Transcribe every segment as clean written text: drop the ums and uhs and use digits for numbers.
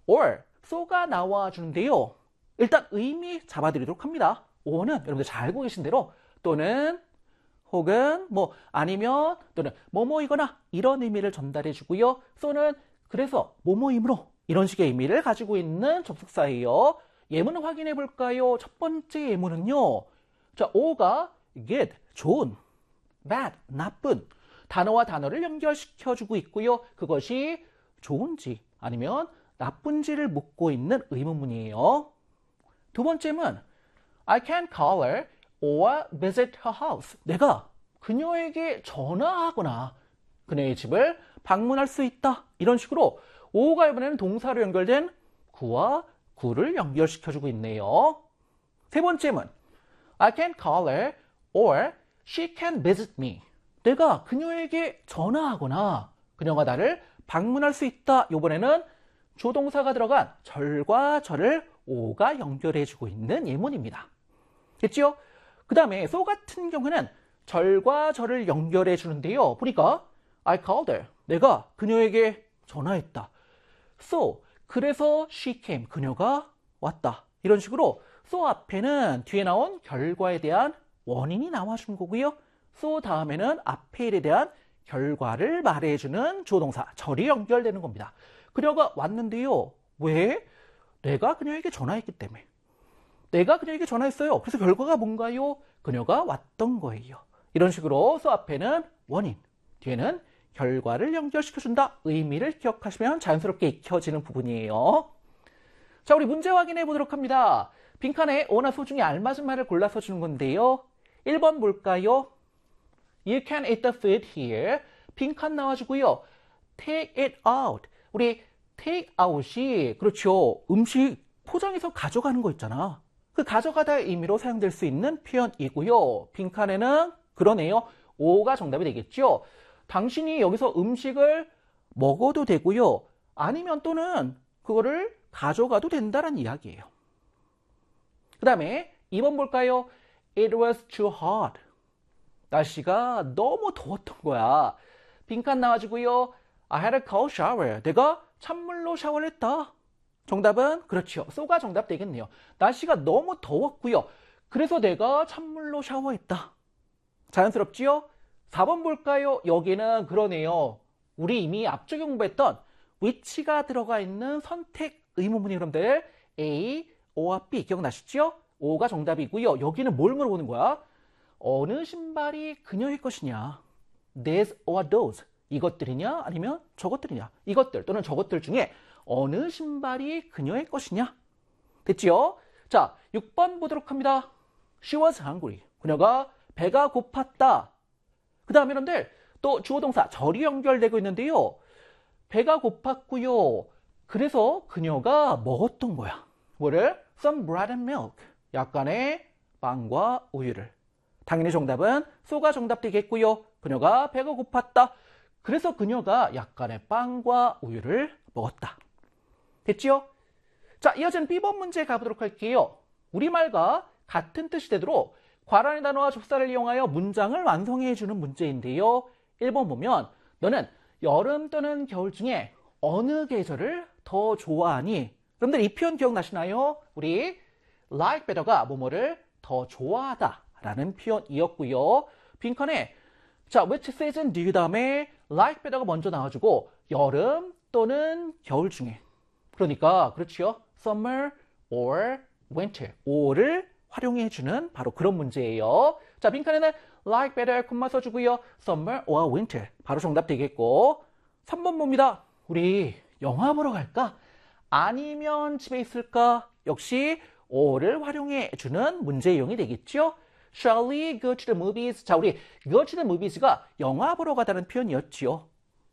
or so가 나와주는데요. 일단 의미 잡아드리도록 합니다. or는 여러분들 잘 알고 계신 대로 또는 혹은 뭐 아니면 또는 뭐뭐이거나 이런 의미를 전달해 주고요. so는 그래서 뭐뭐이므로 이런 식의 의미를 가지고 있는 접속사예요. 예문을 확인해 볼까요? 첫 번째 예문은요. 자, o가 good, 좋은, bad, 나쁜 단어와 단어를 연결시켜주고 있고요. 그것이 좋은지 아니면 나쁜지를 묻고 있는 의문문이에요. 두 번째는 I can call her or visit her house. 내가 그녀에게 전화하거나 그녀의 집을 방문할 수 있다. 이런 식으로 오가 이번에는 동사로 연결된 구와 구를 연결시켜주고 있네요. 세 번째는 I can call her or she can visit me. 내가 그녀에게 전화하거나 그녀가 나를 방문할 수 있다. 이번에는 조동사가 들어간 절과 절을 오가 연결해주고 있는 예문입니다. 됐죠? 그 다음에 so 같은 경우는 절과 절을 연결해 주는데요. 보니까 I called her. 내가 그녀에게 전화했다. So, 그래서 she came. 그녀가 왔다. 이런 식으로 so 앞에는 뒤에 나온 결과에 대한 원인이 나와준 거고요. so 다음에는 앞에 일에 대한 결과를 말해주는 조동사, 절이 연결되는 겁니다. 그녀가 왔는데요. 왜? 내가 그녀에게 전화했기 때문에. 내가 그녀에게 전화했어요. 그래서 결과가 뭔가요? 그녀가 왔던 거예요. 이런 식으로 so 앞에는 원인, 뒤에는 결과를 연결시켜준다. 의미를 기억하시면 자연스럽게 익혀지는 부분이에요. 자, 우리 문제 확인해 보도록 합니다. 빈칸에 어나 소 중에 알맞은 말을 골라서 주는 건데요. 1번 볼까요? You can eat the food here. 빈칸 나와주고요. Take it out. 우리 take out이 그렇죠. 음식 포장해서 가져가는 거 있잖아. 그 가져가다의 의미로 사용될 수 있는 표현이고요. 빈칸에는 그러네요. O가 정답이 되겠죠. 당신이 여기서 음식을 먹어도 되고요. 아니면 또는 그거를 가져가도 된다는 이야기예요. 그 다음에 2번 볼까요? It was too hot. 날씨가 너무 더웠던 거야. 빈칸 나와주고요. I had a cold shower. 내가 찬물로 샤워를 했다. 정답은 그렇죠. so가 정답 되겠네요. 날씨가 너무 더웠고요. 그래서 내가 찬물로 샤워했다. 자연스럽지요? 4번 볼까요? 여기는 그러네요. 우리 이미 앞쪽에 공부했던 which가 들어가 있는 선택 의문문이 여러분들 A, O와 B 기억나시죠? O가 정답이고요. 여기는 뭘 물어보는 거야? 어느 신발이 그녀의 것이냐? These or those. 이것들이냐? 아니면 저것들이냐? 이것들 또는 저것들 중에 어느 신발이 그녀의 것이냐? 됐지요? 자, 6번 보도록 합니다. She was hungry. 그녀가 배가 고팠다. 그 다음에 여러분들 또 주어 동사 절이 연결되고 있는데요. 배가 고팠고요. 그래서 그녀가 먹었던 거야. 뭐를? Some bread and milk. 약간의 빵과 우유를. 당연히 정답은 so가 정답 되겠고요. 그녀가 배가 고팠다. 그래서 그녀가 약간의 빵과 우유를 먹었다. 됐지요? 자, 이어지는 B번 문제 가보도록 할게요. 우리말과 같은 뜻이 되도록 괄호의 단어와 접사를 이용하여 문장을 완성해주는 문제인데요. 1번 보면 너는 여름 또는 겨울 중에 어느 계절을 더 좋아하니? 여러분들 이 표현 기억나시나요? 우리 like better가 뭐뭐를 더 좋아하다 라는 표현이었고요. 빈칸에 자, which season do you 다음에 like better가 먼저 나와주고 여름 또는 겨울 중에 그러니까 그렇죠. summer or winter or를 활용해주는 바로 그런 문제예요. 자, 빈칸에는 like better 콤마 써주고요. summer or winter 바로 정답 되겠고 3번 봅니다. 우리 영화 보러 갈까? 아니면 집에 있을까? 역시 or를 활용해주는 문제용이 되겠죠. Shall we go to the movies? 자, 우리 go to the movies가 영화 보러 가다는 표현이었지요.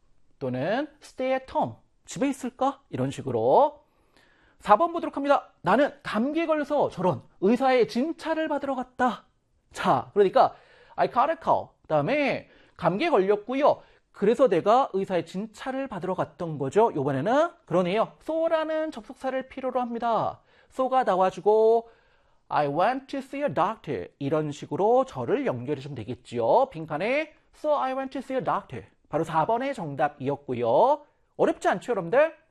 또는 stay at home 집에 있을까? 이런 식으로 4번 보도록 합니다. 나는 감기에 걸려서 저런 의사의 진찰을 받으러 갔다. 자, 그러니까 I got a call. 그다음에 감기에 걸렸고요. 그래서 내가 의사의 진찰을 받으러 갔던 거죠. 이번에는 그러네요. so라는 접속사를 필요로 합니다. so가 나와주고 I went to see a doctor. 이런 식으로 저를 연결해 주면 되겠죠. 빈칸에 so I went to see a doctor. 바로 4번의 정답이었고요. 어렵지 않죠, 여러분들?